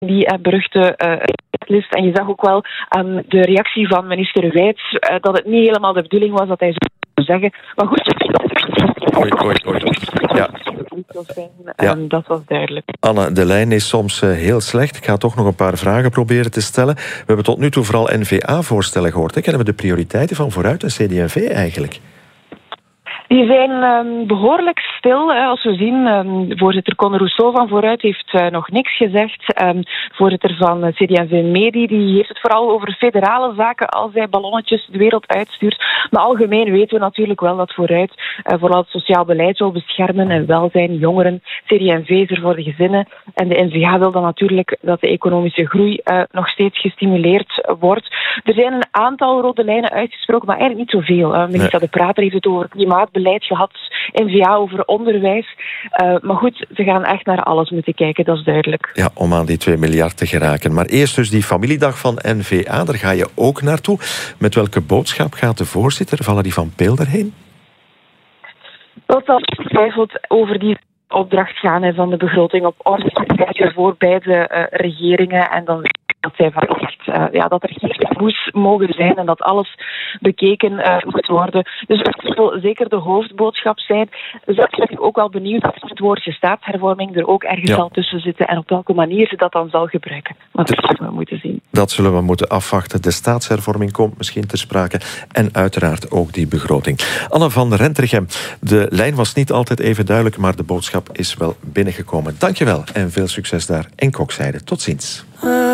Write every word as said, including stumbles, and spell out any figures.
die uh, beruchte uh, list. En je zag ook wel aan de reactie van minister Wijts uh, dat het niet helemaal de bedoeling was dat hij zou zeggen. Maar goed, Oei, oei, oei. Ja. Ja. Um, dat was duidelijk. Anne, de lijn is soms uh, heel slecht. Ik ga toch nog een paar vragen proberen te stellen. We hebben tot nu toe vooral N V A-voorstellen gehoord. Hè? Kennen we de prioriteiten van Vooruit en C D en V eigenlijk? Die zijn um, behoorlijk stil. Hè. Als we zien, um, voorzitter Conor Rousseau van Vooruit heeft uh, nog niks gezegd. Um, voorzitter van C D en V Medi die heeft het vooral over federale zaken als hij ballonnetjes de wereld uitstuurt. Maar algemeen weten we natuurlijk wel dat Vooruit uh, vooral het sociaal beleid wil beschermen en welzijn, jongeren. C D en V is er voor de gezinnen. En de N V A wil dan natuurlijk dat de economische groei uh, nog steeds gestimuleerd wordt. Er zijn een aantal rode lijnen uitgesproken, maar eigenlijk niet zoveel. Uh, minister nee. De Prater heeft het over klimaatbeleid gehad, N V A over onderwijs. Uh, maar goed, ze gaan echt naar alles moeten kijken, dat is duidelijk. Ja, om aan die twee miljard te geraken. Maar eerst dus die familiedag van N V A, daar ga je ook naartoe. Met welke boodschap gaat de voorzitter, Valerie van Peel, daarheen? Wat zal getwijfeld over die opdracht gaan hè, van de begroting op orde voor beide uh, regeringen en dan dat zij verwacht uh, ja, dat er geen taboes mogen zijn en dat alles bekeken uh, moet worden. Dus dat zal zeker de hoofdboodschap zijn. Dus ik ben ook wel benieuwd of het woordje staatshervorming er ook ergens ja. zal tussen zitten en op welke manier ze dat dan zal gebruiken. Maar dat zullen we moeten zien. Dat zullen we moeten afwachten. De staatshervorming komt misschien ter sprake en uiteraard ook die begroting. Anne van Rentergem, de lijn was niet altijd even duidelijk, maar de boodschap is wel binnengekomen. Dankjewel en veel succes daar in Kokzijde. Tot ziens.